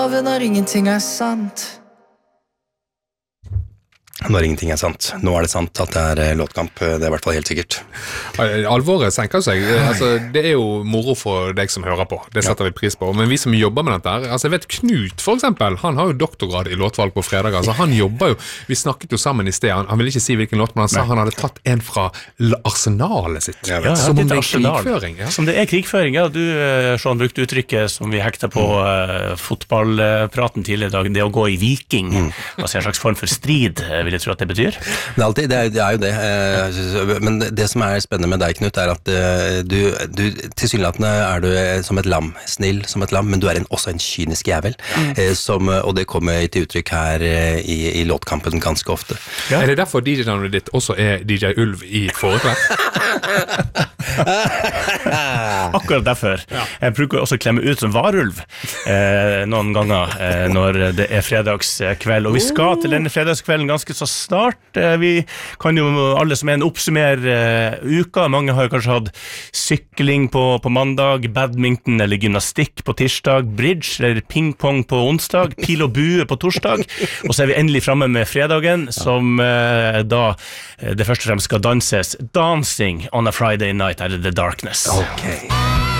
Når ingenting sant. Når ingenting sant. Nå det sant at det låtkamp, det I hvert fall helt sikkert. Alvoret senker seg. Altså, det jo moro for deg som hører på. Det setter vi pris på. Men vi som jobber med dette her, altså jeg vet Knut for eksempel, han har jo doktorgrad I låtvalg på fredag. Altså han jobber jo, vi snakket jo sammen I sted, han ville ikke si hvilken låt, men han sa han hadde tatt en fra arsenalet sitt. Som om det krigføring. Ja. Som det krigføring, ja. Du, Sean, brukte uttrykket som vi hekta på fotballpraten tidligere I dag, det å gå I viking, altså en slags form for strid, vil jeg tro at det betyr? Det jo det, men det som spennende med deg, Knut, at du tilsynelatende du som et lam, snill som et lam, men du også en kynisk jævel, og det kommer til uttrykk her I låtkampen ganske ofte. Ja. Det derfor DJ-navnet ditt også DJ Ulv I foreklær? Akkurat derfor. Ja. Jeg bruker også å klemme ut som varulv noen ganger når det fredagskveld, og vi skal til denne fredagskvelden ganske så snart. Vi kan jo alle som en oppsummere uka. Mange har jo kanskje hatt sykling på mandag, badminton eller gymnastikk på tirsdag, bridge eller pingpong på onsdag, pil og bue på torsdag, og så vi endelig fremme med fredagen, som da det først og fremst skal danses. Dancing on a Friday night, eller The Darkness. Okay.